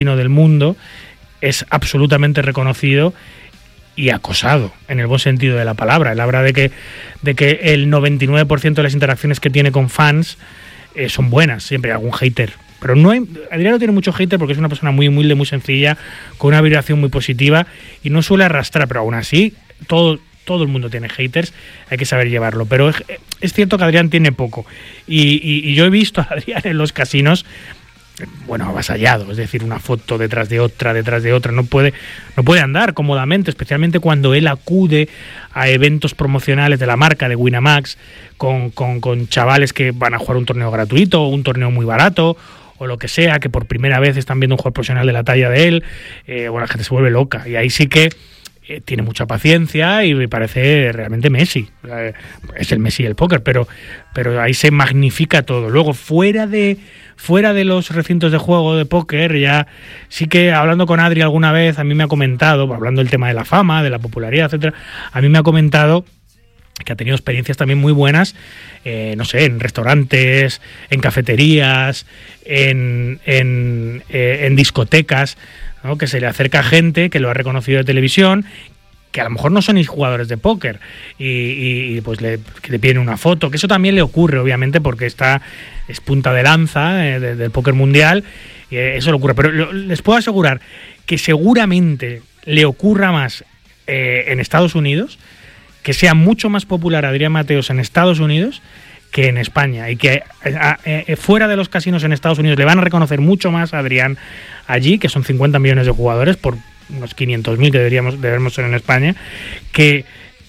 del mundo es absolutamente reconocido y acosado, en el buen sentido de la palabra. Él habla de que el 99% de las interacciones que tiene con fans son buenas, siempre hay algún hater. Pero Adrián no tiene mucho hater porque es una persona muy humilde, muy sencilla, con una vibración muy positiva y no suele arrastrar, pero aún así todo el mundo tiene haters, hay que saber llevarlo. Pero es cierto que Adrián tiene poco. Y yo he visto a Adrián en los casinos, bueno, avasallado, es decir, una foto detrás de otra, no puede andar cómodamente, especialmente cuando él acude a eventos promocionales de la marca de Winamax con chavales que van a jugar un torneo gratuito o un torneo muy barato o lo que sea, que por primera vez están viendo un jugador profesional de la talla de él. Bueno, la gente se vuelve loca y ahí sí que tiene mucha paciencia y me parece realmente Messi. Es el Messi del póker, pero ahí se magnifica todo. Luego, fuera de los recintos de juego de póker, ya sí que hablando con Adri alguna vez, a mí me ha comentado, hablando del tema de la fama, de la popularidad, etcétera, a mí me ha comentado que ha tenido experiencias también muy buenas, no sé, en restaurantes, en cafeterías, en discotecas, ¿no? Que se le acerca gente que lo ha reconocido de televisión, que a lo mejor no son ni jugadores de póker y pues que le piden una foto, que eso también le ocurre obviamente porque es punta de lanza del póker mundial, y eso le ocurre, pero les puedo asegurar que seguramente le ocurra más en Estados Unidos, que sea mucho más popular Adrián Mateos en Estados Unidos que en España, y que fuera de los casinos en Estados Unidos le van a reconocer mucho más a Adrián allí, que son 50 millones de jugadores por unos 500.000 que debemos ser en España, que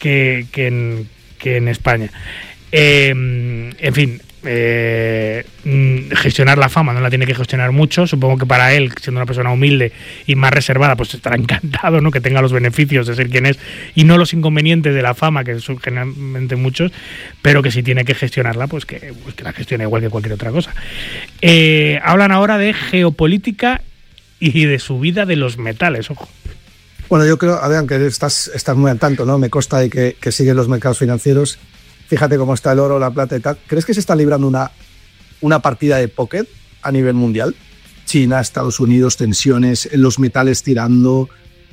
en España. En fin, gestionar la fama no la tiene que gestionar mucho. Supongo que para él, siendo una persona humilde y más reservada, pues estará encantado, ¿no?, que tenga los beneficios de ser quien es y no los inconvenientes de la fama, que son generalmente muchos, pero que si tiene que gestionarla, pues que la gestione igual que cualquier otra cosa. Hablan ahora de geopolítica y de subida de los metales, ojo. Bueno, yo creo, Adrián, que estás muy al tanto, ¿no? Me consta de que sigues los mercados financieros. Fíjate cómo está el oro, la plata y tal. ¿Crees que se está librando una partida de póker a nivel mundial? China, Estados Unidos, tensiones, los metales tirando.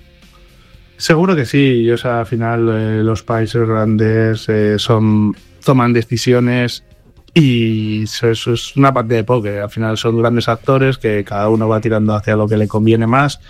Seguro que sí. O sea, al final los países grandes toman decisiones y eso es una partida de póker. Al final son grandes actores que cada uno va tirando hacia lo que le conviene más.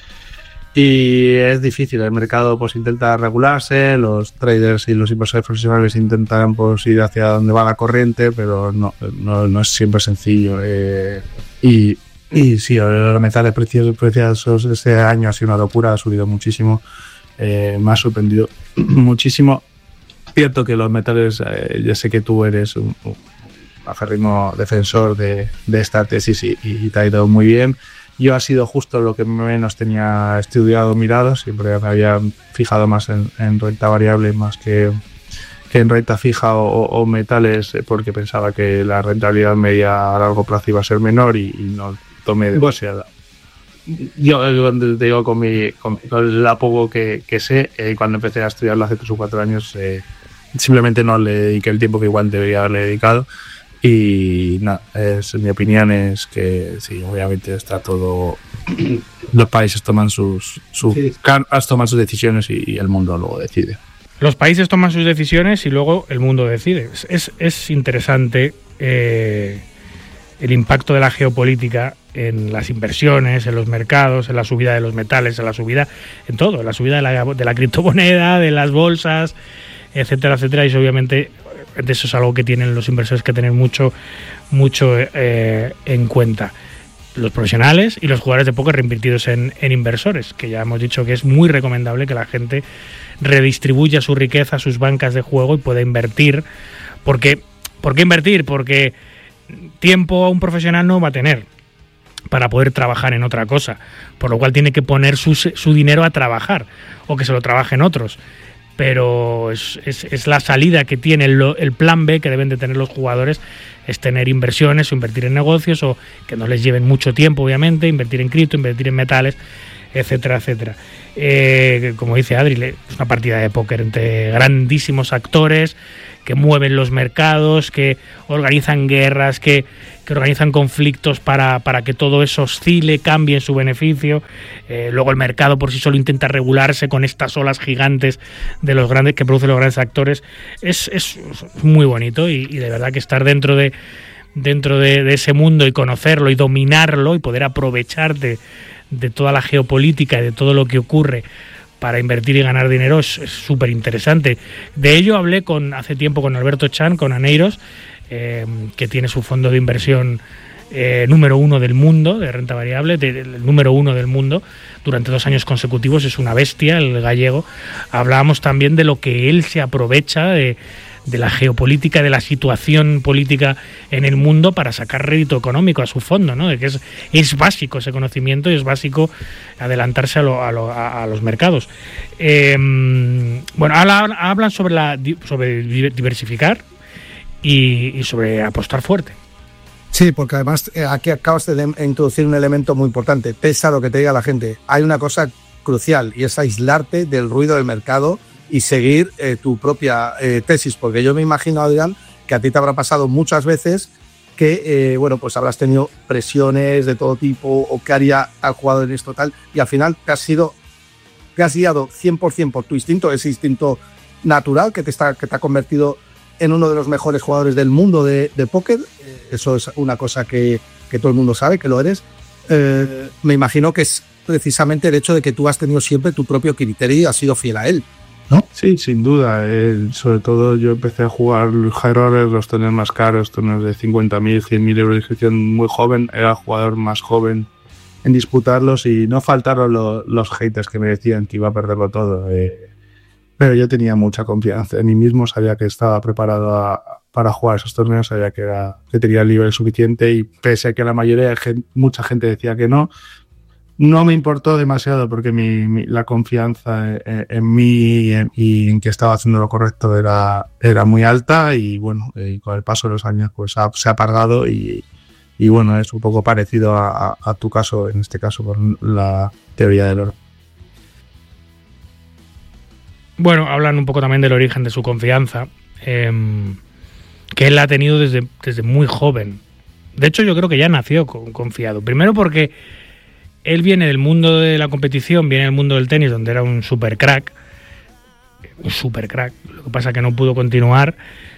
Y es difícil, el mercado pues intenta regularse, los traders y los inversores profesionales intentan pues ir hacia donde va la corriente, pero no es siempre sencillo. Y sí, los metales preciosos este año ha sido una locura, ha subido muchísimo, me ha sorprendido muchísimo. Cierto que los metales, ya sé que tú eres un acérrimo defensor de esta tesis y te ha ido muy bien. Yo ha sido justo lo que menos tenía estudiado, mirado. Siempre me había fijado más en renta variable más que en renta fija o metales, porque pensaba que la rentabilidad media a largo plazo iba a ser menor y no tomé demasiada. Yo te digo, con la poco que sé, cuando empecé a estudiarlo hace 3 o 4 años, simplemente no le dediqué el tiempo que igual debería haberle dedicado. Y nada, mi opinión es que sí, obviamente está todo. Los países toman sus decisiones y el mundo luego decide. Los países toman sus decisiones y luego el mundo decide. Es interesante el impacto de la geopolítica en las inversiones, en los mercados, en la subida de los metales, en la subida en todo, en la subida de la criptomoneda, de las bolsas, etcétera, etcétera. Y obviamente de eso es algo que tienen los inversores que tener mucho en cuenta. Los profesionales y los jugadores de póker reinvertidos en inversores, que ya hemos dicho que es muy recomendable que la gente redistribuya su riqueza a sus bancas de juego y pueda invertir. ¿Por qué invertir? Porque tiempo un profesional no va a tener para poder trabajar en otra cosa, por lo cual tiene que poner su dinero a trabajar o que se lo trabajen otros. Pero es la salida que tiene el plan B que deben de tener los jugadores, es tener inversiones o invertir en negocios, o que no les lleven mucho tiempo, obviamente, invertir en cripto, invertir en metales, etcétera, etcétera. Como dice Adri, es una partida de póker entre grandísimos actores que mueven los mercados, que organizan guerras, que que organizan conflictos para que todo eso oscile, cambie en su beneficio. Luego el mercado por sí solo intenta regularse con estas olas gigantes de los grandes que producen los grandes actores. Es muy bonito y de verdad que estar dentro de ese mundo y conocerlo y dominarlo y poder aprovecharte de toda la geopolítica y de todo lo que ocurre para invertir y ganar dinero es súper interesante. De ello hablé hace tiempo con Alberto Chan, con Aneiros, que tiene su fondo de inversión número 1 del mundo, de renta variable, el número 1 del mundo, durante 2 años consecutivos. Es una bestia, el gallego. Hablábamos también de lo que él se aprovecha de la geopolítica, de la situación política en el mundo para sacar rédito económico a su fondo, ¿no? De que es básico ese conocimiento y es básico adelantarse a los mercados. Bueno, hablan sobre diversificar y sobre apostar fuerte. Sí, porque además aquí acabas de introducir un elemento muy importante. Pesa lo que te diga la gente. Hay una cosa crucial y es aislarte del ruido del mercado y seguir tu propia tesis, porque yo me imagino, Adrián, que a ti te habrá pasado muchas veces que, pues habrás tenido presiones de todo tipo o que haría al jugador en esto tal, y al final te has guiado 100% por tu instinto, ese instinto natural que te ha convertido en uno de los mejores jugadores del mundo de póker. Eso es una cosa que todo el mundo sabe, que lo eres. Me imagino que es precisamente el hecho de que tú has tenido siempre tu propio criterio y has sido fiel a él, ¿no? Sí, sin duda. Sobre todo yo empecé a jugar high rollers, los torneos más caros, torneos de 50.000, 100.000 euros de inscripción muy joven. Era el jugador más joven en disputarlos y no faltaron los haters que me decían que iba a perderlo todo. Pero yo tenía mucha confianza en mí mismo, sabía que estaba preparado para jugar esos torneos, sabía que tenía el nivel suficiente y pese a que la mayoría mucha gente decía que no me importó demasiado porque la confianza en mí y en que estaba haciendo lo correcto era muy alta y bueno, y con el paso de los años pues se ha apagado y bueno, es un poco parecido a tu caso, en este caso con la teoría del oro. Bueno, hablan un poco también del origen de su confianza, que él la ha tenido desde muy joven. De hecho, yo creo que ya nació confiado. Primero porque él viene del mundo de la competición, viene del mundo del tenis, donde era un super crack. Lo que pasa es que no pudo continuar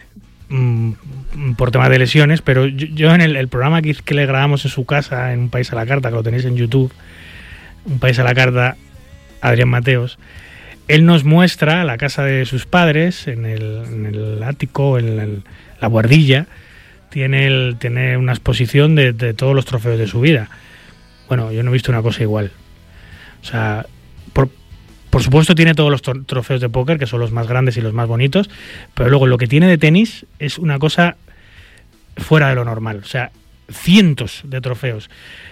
por temas de lesiones, pero yo en el programa que le grabamos en su casa, en Un País a la Carta, que lo tenéis en YouTube, Un País a la Carta, Adrián Mateos, él nos muestra la casa de sus padres, en el ático, en la buhardilla, tiene una exposición de todos los trofeos de su vida. Bueno, yo no he visto una cosa igual. O sea, por supuesto tiene todos los trofeos de póker, que son los más grandes y los más bonitos, pero luego lo que tiene de tenis es una cosa fuera de lo normal. O sea, cientos de trofeos.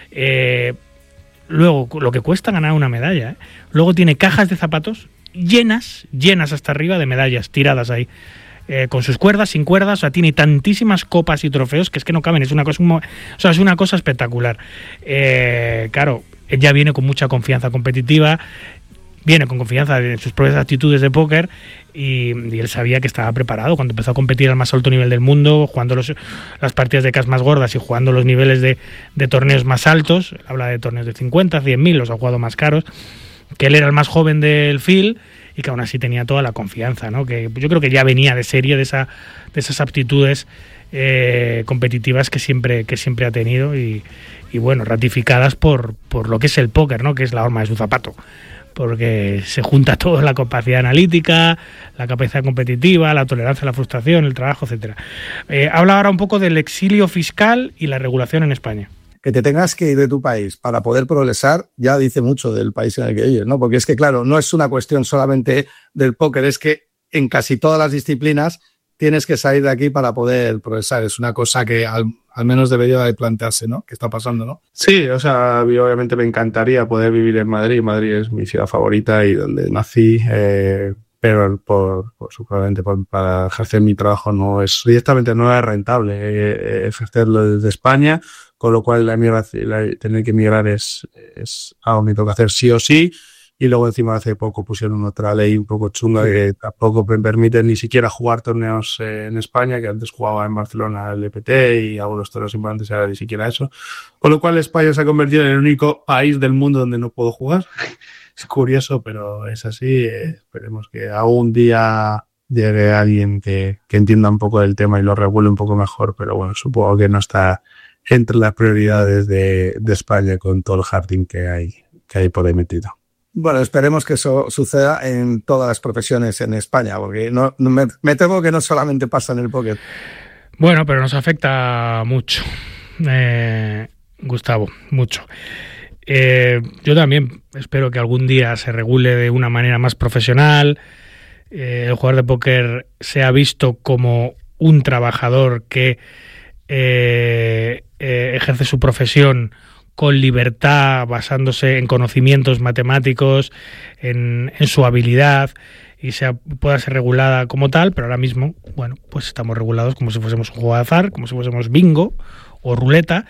Luego, lo que cuesta ganar una medalla. Luego tiene cajas de zapatos llenas hasta arriba de medallas tiradas ahí, con sus cuerdas, sin cuerdas. O sea, tiene tantísimas copas y trofeos que es que no caben. Es una cosa espectacular. Claro, ella viene con mucha confianza competitiva, viene con confianza en sus propias actitudes de póker y él sabía que estaba preparado cuando empezó a competir al más alto nivel del mundo, jugando las partidas de cash más gordas y jugando los niveles de torneos más altos. Él habla de torneos de 50, 100.000, los ha jugado más caros, que él era el más joven del field y que aún así tenía toda la confianza, ¿no? Que yo creo que ya venía de serie de esas aptitudes competitivas que siempre ha tenido y bueno, ratificadas por lo que es el póker, ¿no? Que es la horma de su zapato, porque se junta todo: la capacidad analítica, la capacidad competitiva, la tolerancia a la frustración, el trabajo, etcétera. Habla ahora un poco del exilio fiscal y la regulación en España. Que te tengas que ir de tu país para poder progresar ya dice mucho del país en el que vives, ¿no? Porque es que, claro, no es una cuestión solamente del póker, es que en casi todas las disciplinas tienes que salir de aquí para poder progresar. Es una cosa que al menos debería de plantearse, ¿no? ¿Qué está pasando, no? Sí, o sea, obviamente me encantaría poder vivir en Madrid. Madrid es mi ciudad favorita y donde nací, pero seguramente para ejercer mi trabajo no es rentable ejercerlo desde España, con lo cual tener que emigrar es algo que tengo que hacer sí o sí. Y luego encima hace poco pusieron otra ley un poco chunga que tampoco me permite ni siquiera jugar torneos en España, que antes jugaba en Barcelona el EPT y algunos torneos importantes, ahora ni siquiera eso. Con lo cual España se ha convertido en el único país del mundo donde no puedo jugar. Es curioso, pero es así. Esperemos que algún día llegue alguien que entienda un poco del tema y lo regule un poco mejor, pero bueno, supongo que no está entre las prioridades de España con todo el jardín que hay por ahí metido. Bueno, esperemos que eso suceda en todas las profesiones en España, porque me temo que no solamente pasa en el póker. Bueno, pero nos afecta mucho, Gustavo, mucho. Yo también espero que algún día se regule de una manera más profesional, el jugador de póker sea visto como un trabajador que ejerce su profesión con libertad, basándose en conocimientos matemáticos, en su habilidad, y pueda ser regulada como tal, pero ahora mismo, bueno, pues estamos regulados como si fuésemos un juego de azar, como si fuésemos bingo o ruleta,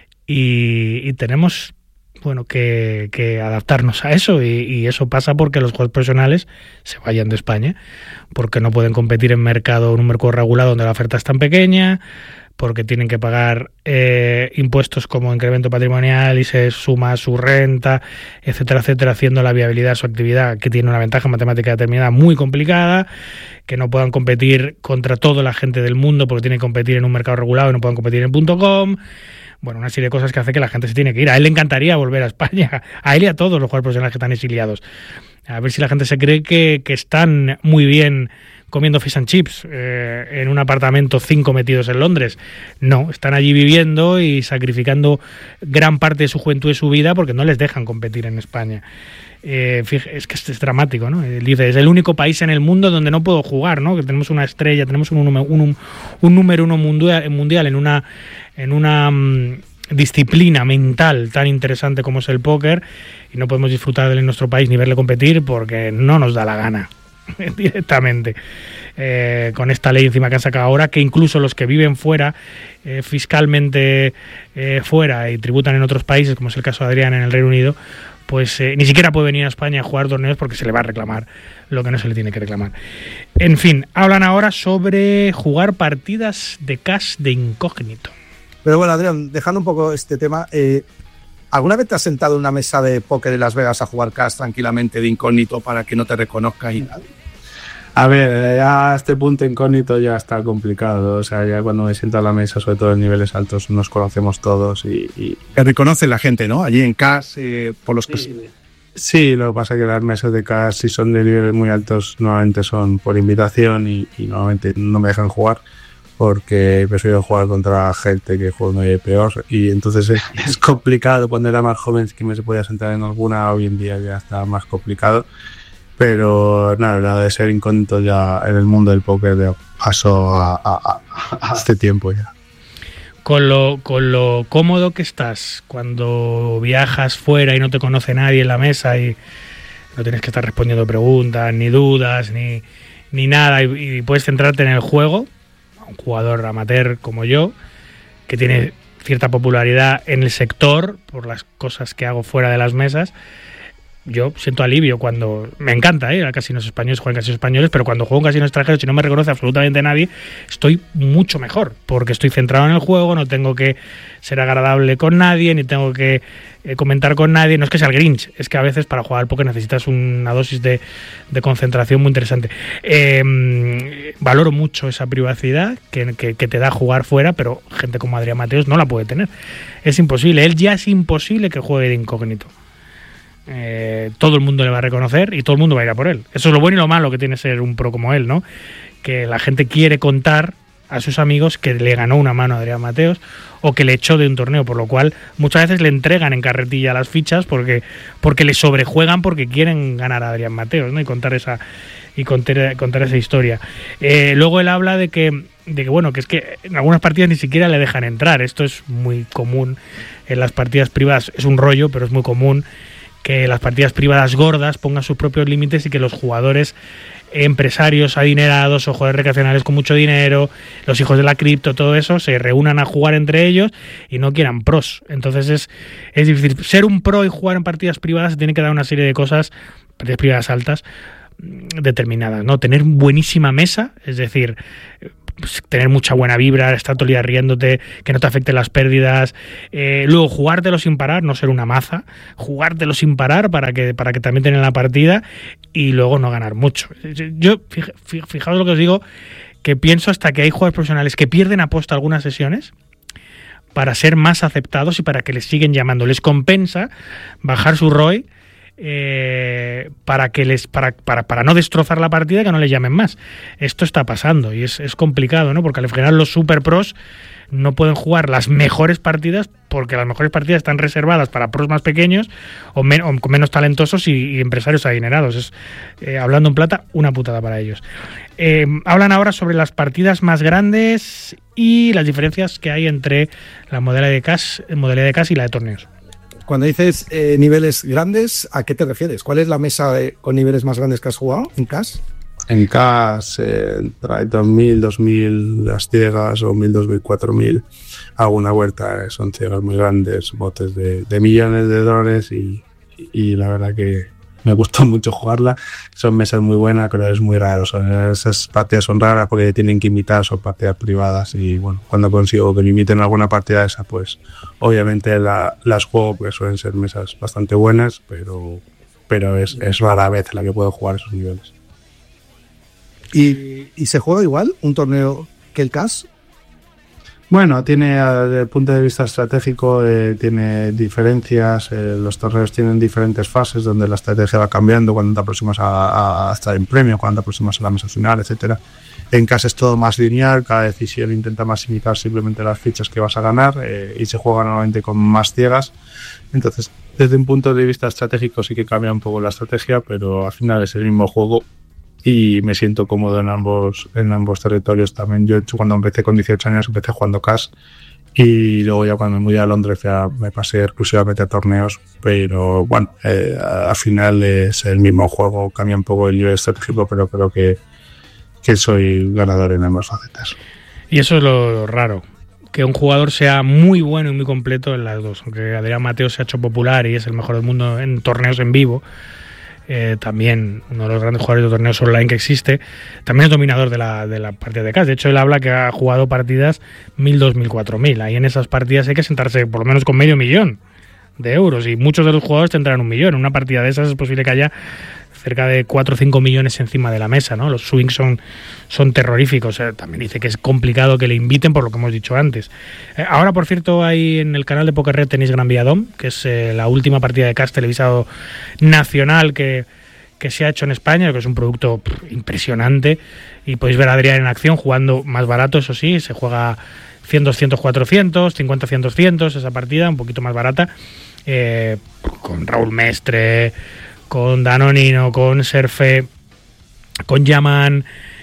y tenemos, bueno, que adaptarnos a eso, y eso pasa porque los jugadores profesionales se vayan de España, porque no pueden competir en un mercado regulado donde la oferta es tan pequeña, porque tienen que pagar impuestos como incremento patrimonial y se suma su renta, etcétera, etcétera, haciendo la viabilidad de su actividad, que tiene una ventaja matemática determinada muy complicada, que no puedan competir contra toda la gente del mundo porque tienen que competir en un mercado regulado y no puedan competir en .com. Bueno, una serie de cosas que hace que la gente se tiene que ir. A él le encantaría volver a España, a él y a todos los jugadores profesionales que están exiliados. A ver si la gente se cree que están muy bien comiendo fish and chips en un apartamento 5 metidos en Londres. No, están allí viviendo y sacrificando gran parte de su juventud y su vida porque no les dejan competir en España. Es que es dramático, ¿no? Dice, es el único país en el mundo donde no puedo jugar, ¿no? Que tenemos una estrella, tenemos un número uno mundial en una disciplina mental tan interesante como es el póker, y no podemos disfrutar de él en nuestro país ni verle competir porque no nos da la gana directamente, con esta ley encima que han sacado ahora, que incluso los que viven fuera, fiscalmente fuera y tributan en otros países, como es el caso de Adrián en el Reino Unido, pues ni siquiera puede venir a España a jugar torneos porque se le va a reclamar lo que no se le tiene que reclamar. En fin, hablan ahora sobre jugar partidas de cash de incógnito. Pero bueno, Adrián, dejando un poco este tema, ¿alguna vez te has sentado en una mesa de póker en Las Vegas a jugar cash tranquilamente de incógnito para que no te reconozca y nada? A ver, ya a este punto incógnito ya está complicado. O sea, ya cuando me siento a la mesa, sobre todo en niveles altos, nos conocemos todos y... Que reconoce la gente, ¿no? Allí en cash, por los que... Sí, lo que pasa es que las mesas de cash, si son de niveles muy altos, normalmente son por invitación y normalmente no me dejan jugar, porque prefiero jugar contra gente que juega peor, y entonces es complicado. Cuando era más joven que me se podía sentar en alguna, hoy en día ya está más complicado, pero nada de ser incógnito ya en el mundo del póker de paso a este tiempo ya. Con lo cómodo que estás cuando viajas fuera y no te conoce nadie en la mesa y no tienes que estar respondiendo preguntas, ni dudas, ni nada, y puedes centrarte en el juego, un jugador amateur como yo, que tiene cierta popularidad en el sector por las cosas que hago fuera de las mesas, yo siento alivio cuando... Me encanta ir a casinos españoles, jugar en casinos españoles, pero cuando juego en casinos extranjeros y no me reconoce absolutamente nadie, estoy mucho mejor, porque estoy centrado en el juego, no tengo que ser agradable con nadie, ni tengo que comentar con nadie. No es que sea el Grinch, es que a veces para jugar al póker necesitas una dosis de concentración muy interesante. Valoro mucho esa privacidad que te da jugar fuera, pero gente como Adrián Mateos no la puede tener. Es imposible, él ya es imposible que juegue de incógnito. Todo el mundo le va a reconocer y todo el mundo va a ir a por él. Eso es lo bueno y lo malo que tiene ser un pro como él, ¿no? Que la gente quiere contar a sus amigos que le ganó una mano a Adrián Mateos o que le echó de un torneo, por lo cual muchas veces le entregan en carretilla las fichas porque le sobrejuegan porque quieren ganar a Adrián Mateos, ¿no? Y contar esa historia. Luego él habla de que bueno, que es que en algunas partidas ni siquiera le dejan entrar. Esto es muy común en las partidas privadas, es un rollo, pero es muy común que las partidas privadas gordas pongan sus propios límites y que los jugadores empresarios adinerados o jugadores recreacionales con mucho dinero, los hijos de la cripto, todo eso, se reúnan a jugar entre ellos y no quieran pros. Entonces es difícil. Ser un pro y jugar en partidas privadas se tiene que dar una serie de cosas, partidas privadas altas, determinadas, ¿no? Tener buenísima mesa, es decir, pues, tener mucha buena vibra, estar todo el día riéndote, que no te afecten las pérdidas, luego jugártelo sin parar, no ser una maza, jugártelo sin parar para que también tengan la partida y luego no ganar mucho. Yo, fijaos lo que os digo, que pienso hasta que hay jugadores profesionales que pierden aposta algunas sesiones para ser más aceptados y para que les siguen llamando. Les compensa bajar su ROI para no destrozar la partida, que no les llamen más. Esto está pasando y es complicado, ¿no? Porque al final los super pros no pueden jugar las mejores partidas porque las mejores partidas están reservadas para pros más pequeños o con menos talentosos y empresarios adinerados. Es, hablando en plata, una putada para ellos. Hablan ahora sobre las partidas más grandes y las diferencias que hay entre la modalidad de cash y la de torneos. Cuando dices niveles grandes, ¿a qué te refieres? ¿Cuál es la mesa con niveles más grandes que has jugado en cash? En cash trae 2.000, 2.000 las ciegas o 1.000, 2.000, 4.000. Alguna vuelta son ciegas muy grandes, botes de millones de dólares y la verdad que me gustó mucho jugarla. Son mesas muy buenas, pero es muy raro. Esas partidas son raras porque tienen que imitar, son partidas privadas y bueno, cuando consigo que me imiten alguna partida de esa, pues obviamente las juego porque suelen ser mesas bastante buenas, pero es rara vez la que puedo jugar esos niveles. ¿Y se juega igual un torneo que el cash? Bueno, tiene, desde el punto de vista estratégico, tiene diferencias. Los torneos tienen diferentes fases donde la estrategia va cambiando cuando te aproximas a estar en premio, cuando te aproximas a la mesa final, etcétera. En cash es todo más lineal, cada decisión intenta maximizar simplemente las fichas que vas a ganar y se juega normalmente con más ciegas. Entonces, desde un punto de vista estratégico sí que cambia un poco la estrategia, pero al final es el mismo juego. Y me siento cómodo en ambos territorios también. Yo cuando empecé con 18 años empecé jugando cash y luego ya cuando me mudé a Londres ya me pasé exclusivamente a torneos, pero bueno, al final es el mismo juego, cambia un poco el nivel estratégico, pero creo que soy ganador en ambas facetas. Y eso es lo raro, que un jugador sea muy bueno y muy completo en las dos, aunque Adrián Mateo se ha hecho popular y es el mejor del mundo en torneos en vivo. También uno de los grandes jugadores de torneos online que existe, también es dominador de la partida de cash. De hecho, él habla que ha jugado partidas 1.000, 2.000, 4.000. Ahí en esas partidas hay que sentarse por lo menos con €500,000 y muchos de los jugadores tendrán 1 millón. En una partida de esas es posible que haya cerca de 4 o 5 millones encima de la mesa, ¿no? Los swings son terroríficos. También dice que es complicado que le inviten por lo que hemos dicho antes. Ahora, por cierto, hay en el canal de Poker Red tenéis Gran Vía Dom, que es la última partida de cash televisado nacional que se ha hecho en España, que es un producto impresionante, y podéis ver a Adrián en acción jugando más barato, eso sí, se juega 100, 200, 400, 50, 100, 200, esa partida un poquito más barata, con Raúl Mestre, con Danonino, con Serfe, con Yaman,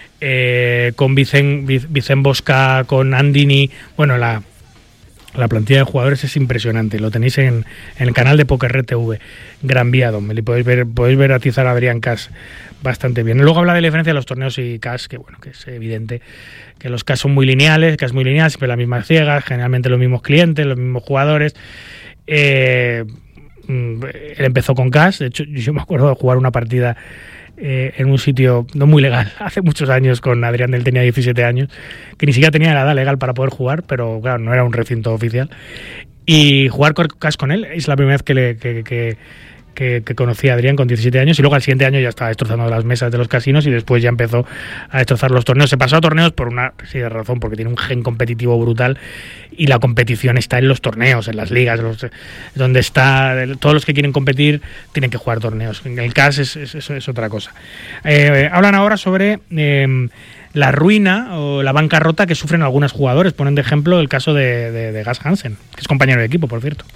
con Vicen Bosca, con Andini. Bueno, la plantilla de jugadores es impresionante. Lo tenéis en el canal de Poker Red TV, Gran Vía Dom. Podéis ver atizar a Adrián Cash bastante bien. Luego habla de la diferencia de los torneos y cash, que bueno, que es evidente que los cash son muy lineales, cash muy lineal, siempre las mismas ciegas, generalmente los mismos clientes, los mismos jugadores. Él empezó con cash. De hecho, yo me acuerdo de jugar una partida en un sitio no muy legal hace muchos años con Adrián. Él tenía 17 años, que ni siquiera tenía la edad legal para poder jugar, pero claro, no era un recinto oficial, y jugar cash con él es la primera vez que conocí a Adrián con 17 años, y luego al siguiente año ya estaba destrozando las mesas de los casinos y después ya empezó a destrozar los torneos. Se pasó a torneos por una serie de razón, porque tiene un gen competitivo brutal y la competición está en los torneos, en las ligas, donde está. Todos los que quieren competir tienen que jugar torneos. En el cash es otra cosa. Hablan ahora sobre la ruina o la bancarrota que sufren algunos jugadores. Ponen de ejemplo el caso de Gus Hansen, que es compañero de equipo, por cierto.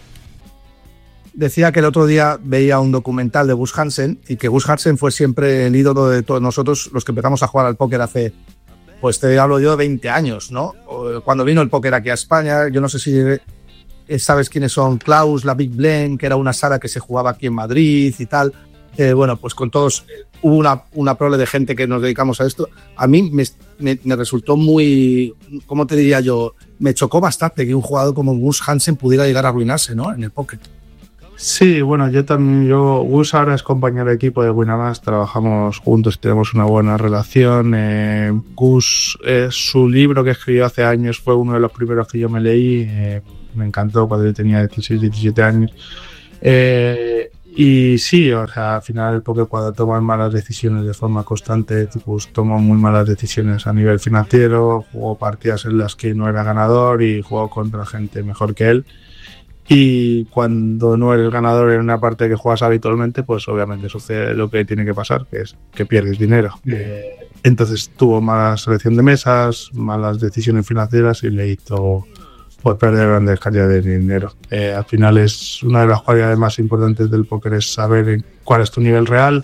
Decía que el otro día veía un documental de Gus Hansen y que Gus Hansen fue siempre el ídolo de todos nosotros los que empezamos a jugar al póker hace, pues te hablo yo, de 20 años, ¿no? Cuando vino el póker aquí a España, yo no sé si sabes quiénes son Klaus, la Big Blend, que era una sala que se jugaba aquí en Madrid y tal. Bueno, pues con todos hubo una prole de gente que nos dedicamos a esto. A mí me resultó muy, ¿cómo te diría yo? Me chocó bastante que un jugador como Gus Hansen pudiera llegar a arruinarse, ¿no? En el póker. Sí, bueno, Gus ahora es compañero de equipo de Winamax, trabajamos juntos, tenemos una buena relación. Gus, su libro que escribió hace años fue uno de los primeros que yo me leí, me encantó cuando yo tenía 16, 17 años. Y sí, o sea, al final el póker, cuando toman malas decisiones de forma constante, pues tomó muy malas decisiones a nivel financiero, jugó partidas en las que no era ganador y jugó contra gente mejor que él. Y cuando no eres ganador en una parte que juegas habitualmente, pues obviamente sucede lo que tiene que pasar, que es que pierdes dinero. Entonces tuvo mala selección de mesas, malas decisiones financieras y le hizo pues perder grandes cantidades de dinero. Al final es una de las cualidades más importantes del póker, es saber cuál es tu nivel real.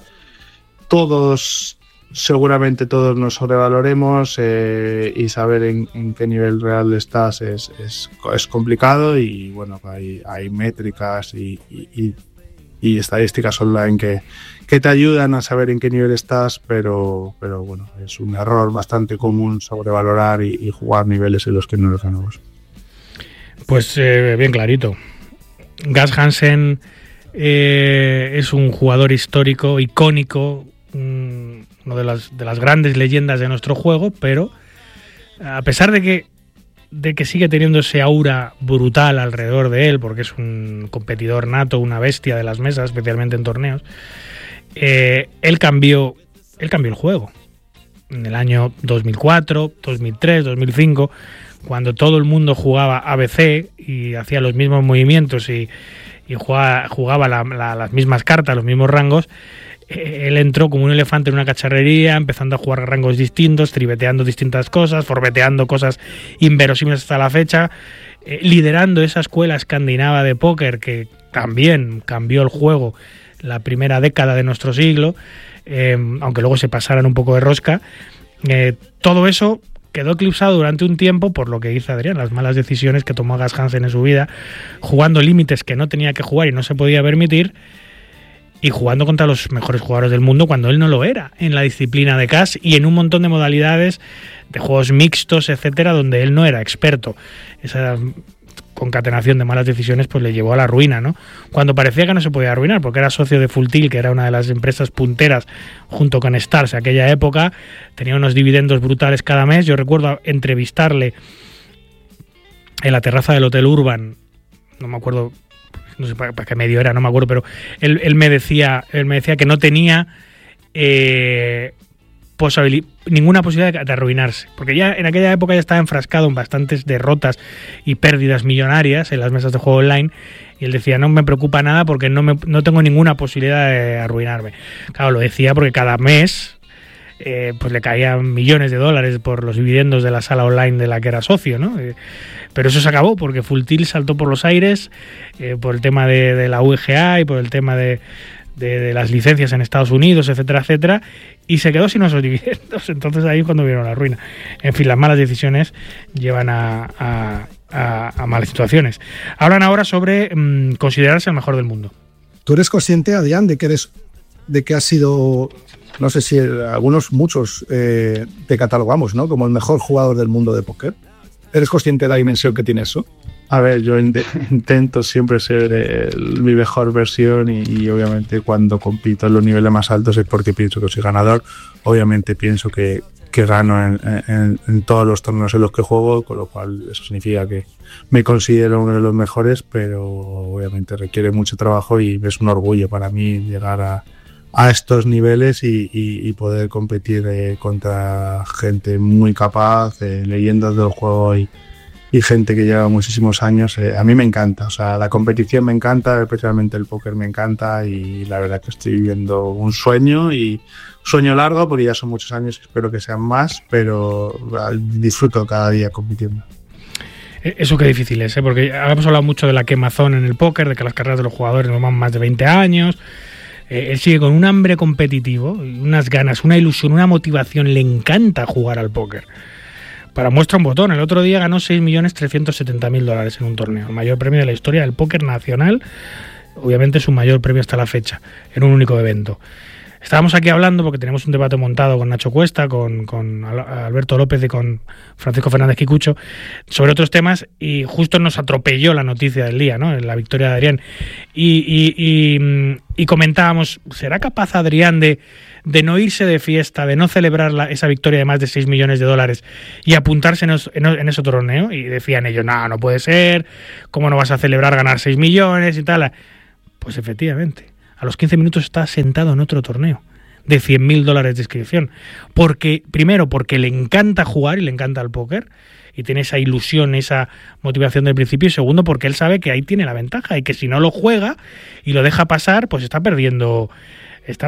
Seguramente todos nos sobrevaloremos y saber en qué nivel real estás es complicado, y bueno, hay métricas y estadísticas online que te ayudan a saber en qué nivel estás, pero bueno, es un error bastante común sobrevalorar y jugar niveles en los que no eres ganador. Pues bien clarito. Gus Hansen es un jugador histórico, icónico, uno de las grandes leyendas de nuestro juego, pero a pesar de que sigue teniendo ese aura brutal alrededor de él, porque es un competidor nato, una bestia de las mesas, especialmente en torneos, él cambió el juego. En el año 2004, 2003, 2005, cuando todo el mundo jugaba ABC y hacía los mismos movimientos y jugaba las mismas cartas, los mismos rangos, él entró como un elefante en una cacharrería, empezando a jugar rangos distintos, tribeteando distintas cosas, forbeteando cosas inverosímiles hasta la fecha, liderando esa escuela escandinava de póker que también cambió el juego la primera década de nuestro siglo, aunque luego se pasaran un poco de rosca. Todo eso quedó eclipsado durante un tiempo por lo que dice Adrián, las malas decisiones que tomó Gus Hansen en su vida, jugando límites que no tenía que jugar y no se podía permitir, y jugando contra los mejores jugadores del mundo cuando él no lo era en la disciplina de cash y en un montón de modalidades de juegos mixtos, etcétera, donde él no era experto. Esa concatenación de malas decisiones pues le llevó a la ruina, ¿no? Cuando parecía que no se podía arruinar, porque era socio de Full Tilt, que era una de las empresas punteras junto con Stars en aquella época, tenía unos dividendos brutales cada mes. Yo recuerdo entrevistarle en la terraza del Hotel Urban, no me acuerdo, no sé para qué medio era, no me acuerdo, pero él me decía que no tenía ninguna posibilidad de arruinarse, porque ya en aquella época ya estaba enfrascado en bastantes derrotas y pérdidas millonarias en las mesas de juego online, y él decía, no me preocupa nada porque no tengo ninguna posibilidad de arruinarme. Claro, lo decía porque cada mes pues le caían millones de dólares por los dividendos de la sala online de la que era socio, ¿no? Pero eso se acabó porque Full Tilt saltó por los aires por el tema de la UEGA y por el tema de las licencias en Estados Unidos, etcétera, etcétera, y se quedó sin esos dividendos. Entonces ahí es cuando vieron la ruina. En fin, las malas decisiones llevan a malas situaciones. Hablan ahora sobre considerarse el mejor del mundo. ¿Tú eres consciente, Adrián, de que has sido, no sé si muchos te catalogamos, ¿no?, como el mejor jugador del mundo de póker? ¿Eres consciente de la dimensión que tiene eso? A ver, yo intento siempre ser mi mejor versión y obviamente cuando compito en los niveles más altos es porque pienso que soy ganador. Obviamente pienso que gano en todos los torneos en los que juego, con lo cual eso significa que me considero uno de los mejores, pero obviamente requiere mucho trabajo y es un orgullo para mí llegar a estos niveles y poder competir contra gente muy capaz, leyendas del juego y gente que lleva muchísimos años. A mí me encanta, o sea, la competición me encanta, especialmente el póker me encanta, y la verdad que estoy viviendo un sueño largo, porque ya son muchos años, espero que sean más, pero disfruto cada día compitiendo. Eso qué difícil es, porque hemos hablado mucho de la quemazón en el póker, de que las carreras de los jugadores no van más de 20 años. Él sigue con un hambre competitivo, unas ganas, una ilusión, una motivación, le encanta jugar al póker. Para muestra un botón, el otro día ganó 6.370.000 dólares en un torneo, el mayor premio de la historia del póker nacional, obviamente su mayor premio hasta la fecha, en un único evento. Estábamos aquí hablando porque tenemos un debate montado con Nacho Cuesta, con Alberto López y con Francisco Fernández Quicucho sobre otros temas, y justo nos atropelló la noticia del día, ¿no? La victoria de Adrián. Y comentábamos, ¿será capaz Adrián de no irse de fiesta, de no celebrar esa victoria de más de 6 millones de dólares y apuntarse en ese torneo? Y decían ellos, no puede ser, ¿cómo no vas a celebrar ganar 6 millones y tal? Pues efectivamente. A los 15 minutos está sentado en otro torneo de 100.000 dólares de inscripción. Primero, porque le encanta jugar y le encanta el póker y tiene esa ilusión, esa motivación del principio. Y segundo, porque él sabe que ahí tiene la ventaja y que si no lo juega y lo deja pasar, pues está perdiendo esa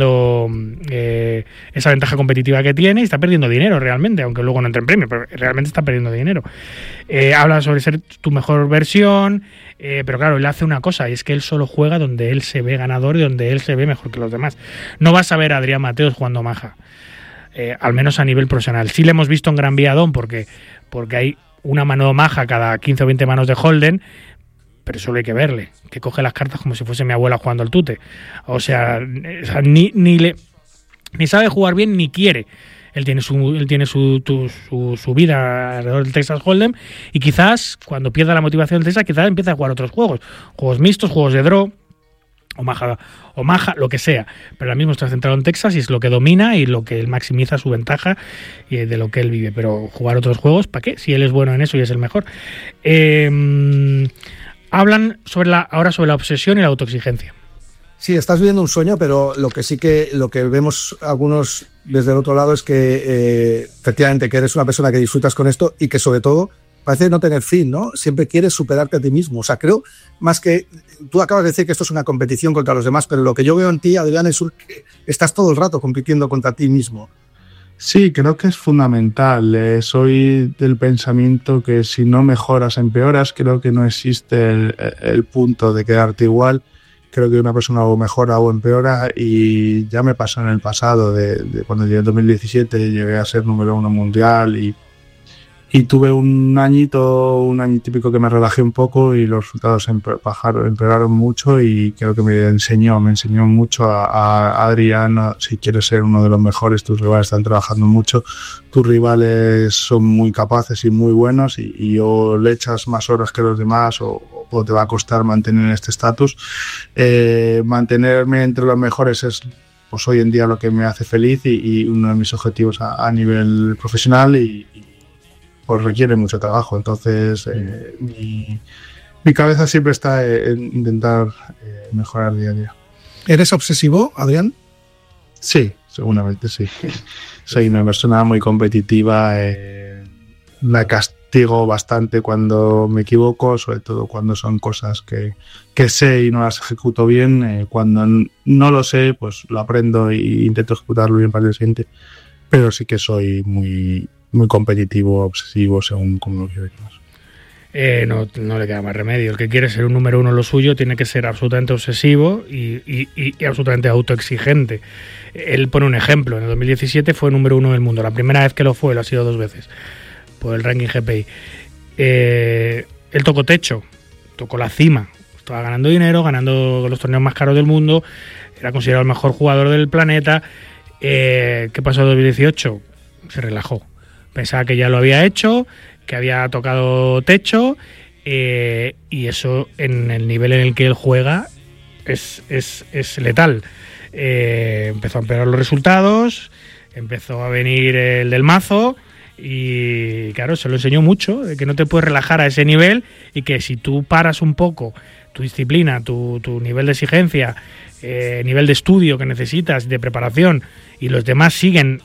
ventaja competitiva que tiene y está perdiendo dinero realmente, aunque luego no entre en premio, pero realmente está perdiendo dinero. Habla sobre ser tu mejor versión, pero claro, él hace una cosa, y es que él solo juega donde él se ve ganador y donde él se ve mejor que los demás. No vas a ver a Adrián Mateos jugando maja, al menos a nivel profesional. Sí le hemos visto en Gran Vía Dom porque hay una mano maja cada 15 o 20 manos de Holden, pero solo hay que verle, que coge las cartas como si fuese mi abuela jugando al tute. O sea ni sabe jugar bien ni quiere. Él tiene su vida alrededor del Texas Hold'em, y quizás cuando pierda la motivación del Texas, quizás empiece a jugar otros juegos mixtos, juegos de draw, o maja, lo que sea. Pero ahora mismo está centrado en Texas y es lo que domina y lo que él maximiza su ventaja y de lo que él vive. Pero jugar otros juegos, ¿para qué? Si él es bueno en eso y es el mejor. Hablan ahora sobre la obsesión y la autoexigencia. Sí, estás viviendo un sueño, pero lo que vemos algunos desde el otro lado es que efectivamente que eres una persona que disfrutas con esto y que sobre todo parece no tener fin, ¿no? Siempre quieres superarte a ti mismo. O sea, creo más que tú acabas de decir que esto es una competición contra los demás, pero lo que yo veo en ti, Adrián, es que estás todo el rato compitiendo contra ti mismo. Sí, creo que es fundamental. Soy del pensamiento que si no mejoras, empeoras. Creo que no existe el punto de quedarte igual. Creo que una persona o mejora o empeora, y ya me pasó en el pasado, de cuando llegué en 2017, llegué a ser número 1 mundial y tuve un año típico que me relajé un poco y los resultados empeoraron mucho, y creo que me enseñó mucho a Adrián, si quieres ser uno de los mejores, tus rivales están trabajando mucho, tus rivales son muy capaces y muy buenos, y o le echas más horas que los demás o te va a costar mantener este estatus. Mantenerme entre los mejores es pues hoy en día lo que me hace feliz y uno de mis objetivos a nivel profesional, y pues requiere mucho trabajo. Entonces mi cabeza siempre está en intentar mejorar día a día. ¿Eres obsesivo, Adrián? Sí, seguramente sí. Soy una persona muy competitiva, la castigo bastante cuando me equivoco, sobre todo cuando son cosas que sé y no las ejecuto bien. Cuando no lo sé, pues lo aprendo e intento ejecutarlo bien para el siguiente, pero sí que soy muy competitivo, obsesivo, según como lo quiero decir. No le queda más remedio. El que quiere ser un número 1 en lo suyo tiene que ser absolutamente obsesivo y absolutamente autoexigente. Él pone un ejemplo. En el 2017 fue número 1 del mundo. La primera vez que lo fue, lo ha sido 2 veces por el ranking GPI. Él tocó techo, tocó la cima. Estaba ganando dinero, ganando los torneos más caros del mundo. Era considerado el mejor jugador del planeta. ¿Qué pasó en 2018? Se relajó. Pensaba que ya lo había hecho, que había tocado techo, y eso en el nivel en el que él juega es letal. Empezó a empeorar los resultados, empezó a venir el del mazo, y claro, se lo enseñó mucho, de que no te puedes relajar a ese nivel, y que si tú paras un poco tu disciplina, tu nivel de exigencia, nivel de estudio que necesitas, de preparación, y los demás siguen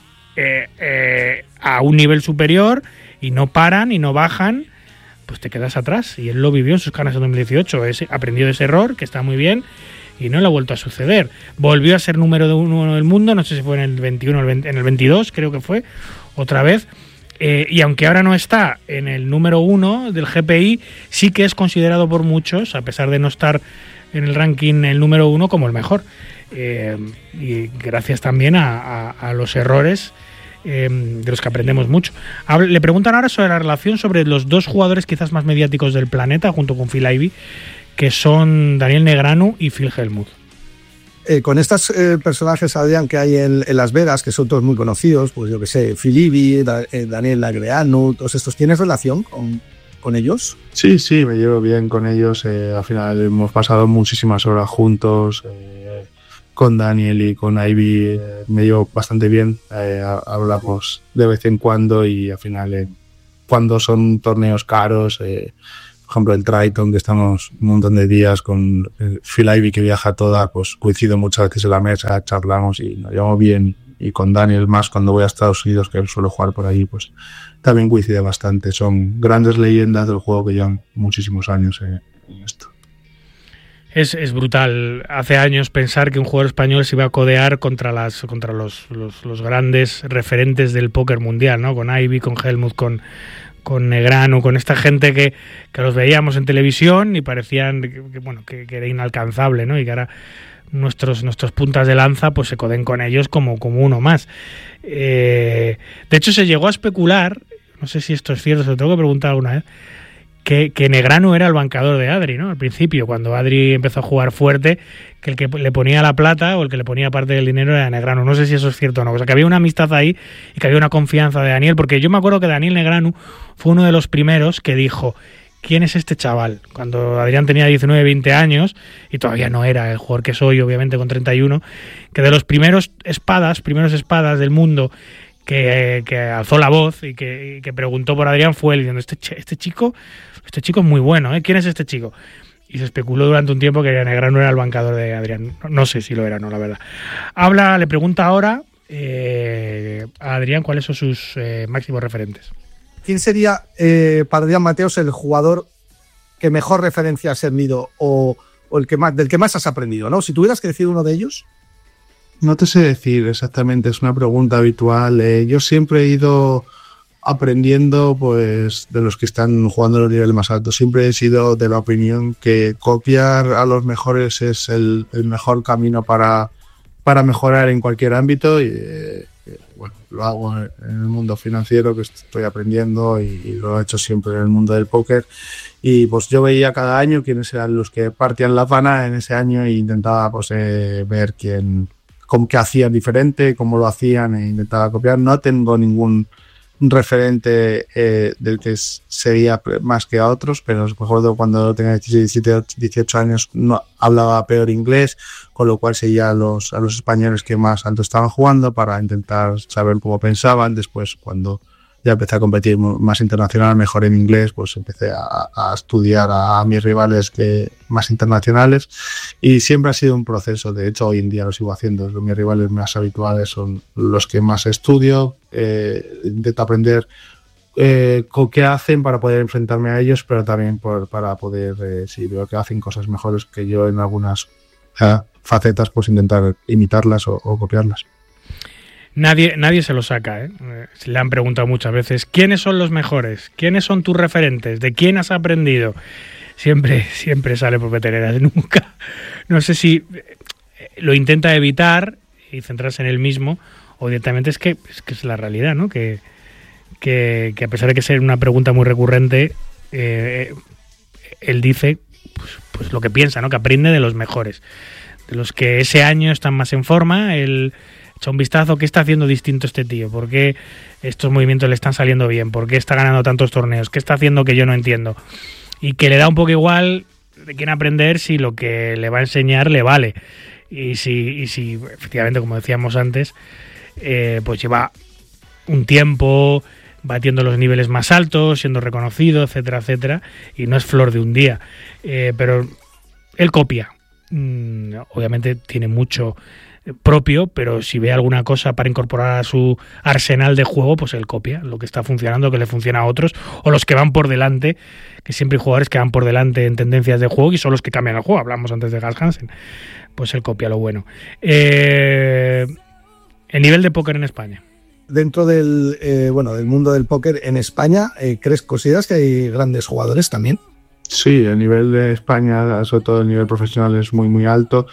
a un nivel superior y no paran y no bajan, pues te quedas atrás. Y él lo vivió en sus carnes en 2018, aprendió de ese error, que está muy bien, y no le ha vuelto a suceder. Volvió a ser número 1 del mundo, no sé si fue en el 21 en el 22, creo que fue, otra vez. Y aunque ahora no está en el número 1 del GPI, sí que es considerado por muchos, a pesar de no estar en el ranking el número 1, como el mejor. Y gracias también a los errores de los que aprendemos mucho. Le preguntan ahora sobre la relación sobre los dos jugadores quizás más mediáticos del planeta, junto con Phil Ivey, que son Daniel Negreanu y Phil Hellmuth. Con estos personajes, Adrián, que hay en Las Vegas, que son todos muy conocidos, pues yo que sé, Phil Ivey, Daniel Negreanu, todos estos, ¿tienes relación con ellos? Sí, me llevo bien con ellos. Al final hemos pasado muchísimas horas juntos. Con Daniel y con Ivey me llevo bastante bien. Hablamos de vez en cuando y al final cuando son torneos caros, por ejemplo el Triton, que estamos un montón de días con Phil Ivey, que viaja toda, pues coincido muchas veces en la mesa, charlamos y nos llevamos bien. Y con Daniel más cuando voy a Estados Unidos, que él suele jugar por ahí, pues también coincide bastante. Son grandes leyendas del juego que llevan muchísimos años en esto. Es brutal. Hace años pensar que un jugador español se iba a codear contra los grandes referentes del póker mundial, ¿no? Con Ivey, con Hellmuth, con Negreanu, con esta gente que los veíamos en televisión y parecían que era inalcanzable, ¿no? Y que ahora nuestros puntas de lanza pues se coden con ellos como uno más. De hecho, se llegó a especular, no sé si esto es cierto, se lo tengo que preguntar alguna vez, que Negreanu era el bancador de Adri, ¿no? Al principio, cuando Adri empezó a jugar fuerte, que el que le ponía la plata o el que le ponía parte del dinero era Negreanu. No sé si eso es cierto o no. O sea, que había una amistad ahí y que había una confianza de Daniel, porque yo me acuerdo que Daniel Negreanu fue uno de los primeros que dijo: ¿quién es este chaval? Cuando Adrián tenía 19, 20 años y todavía no era el jugador que soy, obviamente con 31, que de los primeros espadas del mundo que alzó la voz y que preguntó por Adrián fue él, diciendo: este chico es muy bueno, ¿eh? ¿Quién es este chico? Y se especuló durante un tiempo que Negreanu era el bancador de Adrián. No sé si lo era, no, la verdad. Le pregunta ahora a Adrián cuáles son sus máximos referentes. ¿Quién sería para Adrián Mateos el jugador que mejor referencia has servido o el que más, del que más has aprendido, ¿no? Si tuvieras que decir uno de ellos. No te sé decir exactamente, es una pregunta habitual. Yo siempre he ido aprendiendo pues de los que están jugando a los niveles más altos. Siempre he sido de la opinión que copiar a los mejores es el mejor camino para mejorar en cualquier ámbito. Y lo hago en el mundo financiero, que estoy aprendiendo, y lo he hecho siempre en el mundo del póker. Y pues yo veía cada año quiénes eran los que partían la pana en ese año e intentaba pues ver qué hacían diferente, cómo lo hacían, e intentaba copiar. No tengo ningún referente del que sería más que a otros, pero me acuerdo cuando tenía 18 años no hablaba peor inglés, con lo cual seguía a los españoles que más alto estaban jugando para intentar saber cómo pensaban. Después, cuando ya empecé a competir más internacional, mejor en inglés, pues empecé a estudiar a mis rivales más internacionales, y siempre ha sido un proceso. De hecho, hoy en día lo sigo haciendo. Mis rivales más habituales son los que más estudio, intento aprender con qué hacen para poder enfrentarme a ellos, pero también para poder, si veo que hacen cosas mejores que yo en algunas facetas, pues intentar imitarlas o copiarlas. Nadie se lo saca, ¿eh? Se le han preguntado muchas veces: ¿quiénes son los mejores? ¿Quiénes son tus referentes? ¿De quién has aprendido? Siempre sale por Peteneras, nunca. No sé si lo intenta evitar y centrarse en él mismo, o directamente es que es la realidad, ¿no? Que a pesar de que sea una pregunta muy recurrente, él dice pues lo que piensa, ¿no? Que aprende de los mejores, de los que ese año están más en forma. Él echa un vistazo: ¿qué está haciendo distinto este tío? ¿Por qué estos movimientos le están saliendo bien? ¿Por qué está ganando tantos torneos? ¿Qué está haciendo que yo no entiendo? Y que le da un poco igual de quién aprender si lo que le va a enseñar le vale. Y si efectivamente, como decíamos antes, pues lleva un tiempo batiendo los niveles más altos, siendo reconocido, etcétera, etcétera, y no es flor de un día. Pero él copia. Obviamente tiene mucho propio, pero si ve alguna cosa para incorporar a su arsenal de juego, pues él copia lo que está funcionando, que le funciona a otros, o los que van por delante, que siempre hay jugadores que van por delante en tendencias de juego y son los que cambian el juego. Hablamos antes de Gas Hansen, pues él copia lo bueno. El nivel de póker en España. Dentro del mundo del póker en España, ¿consideras que hay grandes jugadores también? Sí, el nivel de España, sobre todo el nivel profesional, es muy muy alto.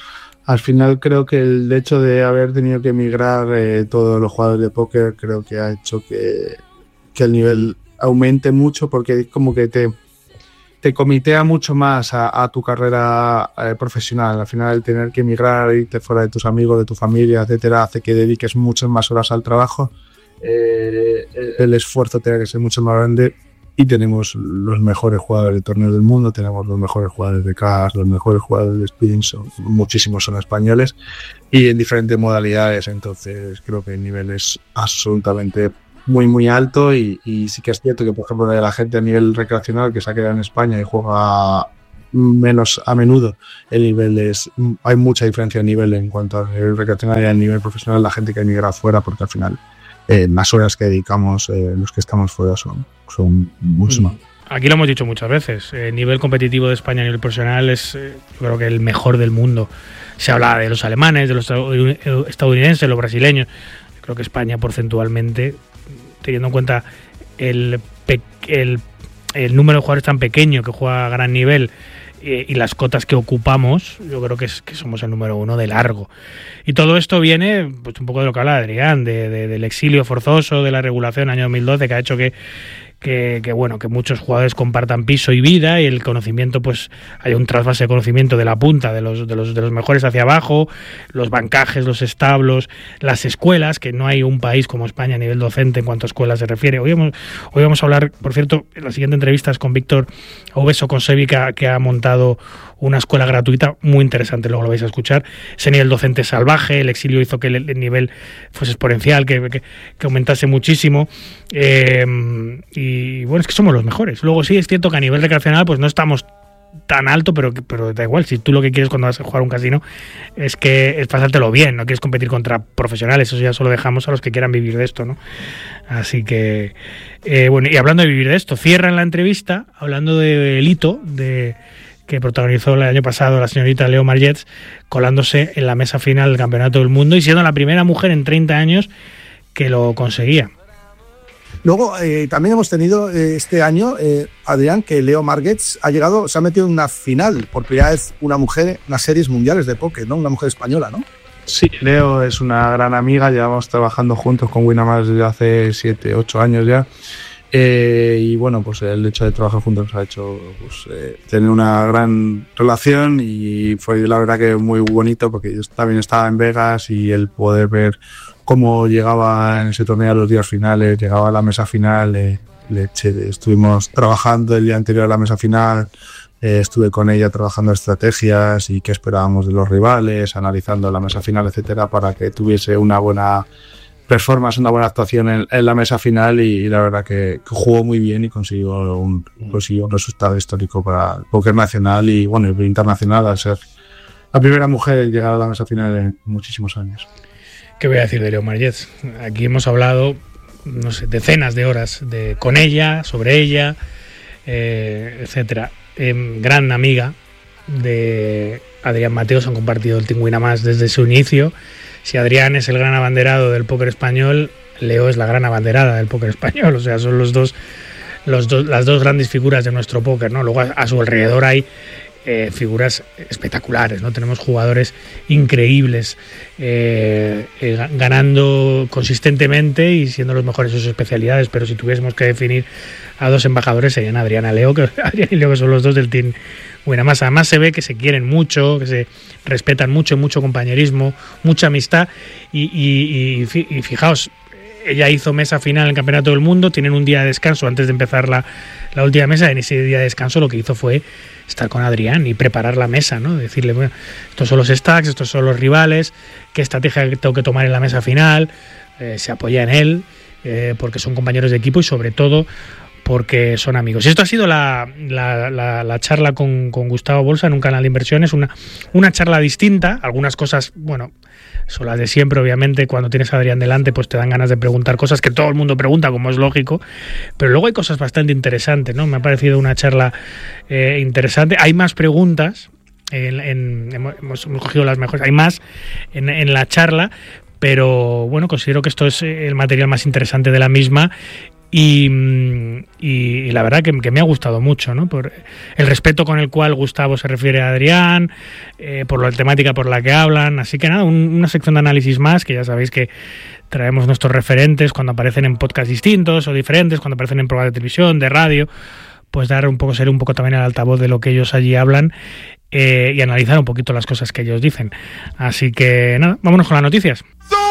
al final creo que el hecho de haber tenido que emigrar todos los jugadores de póker creo que ha hecho que el nivel aumente mucho, porque es como que te comitea mucho más a tu carrera profesional. Al final el tener que emigrar, irte fuera de tus amigos, de tu familia, etcétera, hace que dediques muchas más horas al trabajo. El esfuerzo tiene que ser mucho más grande, y tenemos los mejores jugadores de torneos del mundo, tenemos los mejores jugadores de cash, los mejores jugadores de spin, muchísimos son españoles y en diferentes modalidades. Entonces creo que el nivel es absolutamente muy alto, y sí que es cierto que, por ejemplo, la gente a nivel recreacional que se ha quedado en España y juega menos a menudo, el nivel hay mucha diferencia de nivel en cuanto a nivel recreacional y a nivel profesional. La gente que emigra fuera, porque al final las horas que dedicamos los que estamos fuera son mucho más. Aquí lo hemos dicho muchas veces, el nivel competitivo de España a nivel profesional es yo creo que el mejor del mundo. Se habla de los alemanes, de los estadounidenses, los brasileños. Yo creo que España porcentualmente, teniendo en cuenta el número de jugadores tan pequeño que juega a gran nivel y las cotas que ocupamos, yo creo que somos el número 1 de largo. Y todo esto viene pues un poco de lo que habla Adrián, del exilio forzoso, de la regulación año 2012, que ha hecho que muchos jugadores compartan piso y vida, y el conocimiento, pues hay un trasvase de conocimiento de la punta, de los mejores hacia abajo, los bancajes, los establos, las escuelas, que no hay un país como España a nivel docente en cuanto a escuelas se refiere. Hoy vamos a hablar, por cierto, en la siguiente entrevista es con Víctor Obeso Concevica, que ha montado una escuela gratuita muy interesante, luego lo vais a escuchar. Ese nivel docente salvaje, el exilio hizo que el nivel fuese exponencial, que aumentase muchísimo, y bueno, es que somos los mejores. Luego sí es cierto que a nivel recreacional pues no estamos tan alto, pero da igual. Si tú lo que quieres cuando vas a jugar un casino es pasártelo bien, no quieres competir contra profesionales, eso ya solo dejamos a los que quieran vivir de esto, ¿no? Así que bueno, y hablando de vivir de esto, cierran la entrevista hablando del hito que protagonizó el año pasado la señorita Leo Margets, colándose en la mesa final del Campeonato del Mundo y siendo la primera mujer en 30 años que lo conseguía. Luego, también hemos tenido este año, Adrián, que Leo Margets se ha metido en una final, por primera vez una mujer en las series mundiales de póker, ¿no? Una mujer española, ¿no? Sí, Leo es una gran amiga, llevamos trabajando juntos con Winamax desde hace 7, 8 años ya. Y bueno, pues el hecho de trabajar juntos nos ha hecho tener una gran relación, y fue la verdad que muy bonito, porque yo también estaba en Vegas y el poder ver cómo llegaba en ese torneo a los días finales, llegaba a la mesa final, estuvimos trabajando el día anterior a la mesa final, estuve con ella trabajando estrategias y qué esperábamos de los rivales, analizando la mesa final, etcétera, para que tuviese una buena performance, una buena actuación en la mesa final, y la verdad que jugó muy bien y consiguió un resultado histórico para el póker nacional y bueno, el internacional, al ser la primera mujer en llegar a la mesa final en muchísimos años. ¿Qué voy a decir de Leo Margets? Aquí hemos hablado, no sé, decenas de horas con ella, sobre ella, etcétera. Gran amiga de Adrián Mateos, han compartido el Team Winamax desde su inicio. Si Adrián es el gran abanderado del póker español, Leo es la gran abanderada del póker español. O sea, son las dos grandes figuras de nuestro póker, ¿no? Luego a su alrededor hay figuras espectaculares, ¿no? Tenemos jugadores increíbles ganando consistentemente y siendo los mejores en sus especialidades, pero si tuviésemos que definir a dos embajadores serían Adrián y Leo, que son los dos del Team Winamax. Además se ve que se quieren mucho, que se respetan mucho, mucho compañerismo, mucha amistad y fijaos, ella hizo mesa final en el Campeonato del Mundo, tienen un día de descanso antes de empezar la última mesa. En ese día de descanso lo que hizo fue estar con Adrián y preparar la mesa, ¿no? Decirle, bueno, estos son los stacks, estos son los rivales, qué estrategia tengo que tomar en la mesa final. Se apoya en él porque son compañeros de equipo y sobre todo porque son amigos. Y esto ha sido la charla con Gustavo Bolsa en un canal de inversiones, una charla distinta. Algunas cosas, bueno, son las de siempre, obviamente. Cuando tienes a Adrián delante, pues te dan ganas de preguntar cosas que todo el mundo pregunta, como es lógico, pero luego hay cosas bastante interesantes, ¿no? Me ha parecido una charla interesante. Hay más preguntas, hemos cogido las mejores, hay más en la charla, pero bueno, considero que esto es el material más interesante de la misma. Y la verdad que me ha gustado mucho, ¿no? Por el respeto con el cual Gustavo se refiere a Adrián, por la temática por la que hablan. Así que nada, una sección de análisis más, que ya sabéis que traemos nuestros referentes cuando aparecen en podcasts distintos o diferentes, cuando aparecen en programas de televisión, de radio, pues ser un poco también el altavoz de lo que ellos allí hablan, y analizar un poquito las cosas que ellos dicen. Así que nada, vámonos con las noticias.